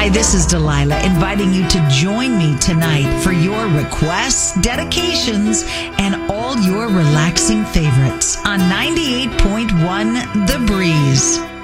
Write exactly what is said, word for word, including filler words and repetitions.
Hi, this is Delilah inviting you to join me tonight for your requests, dedications, and all your relaxing favorites on ninety-eight point one The Breeze.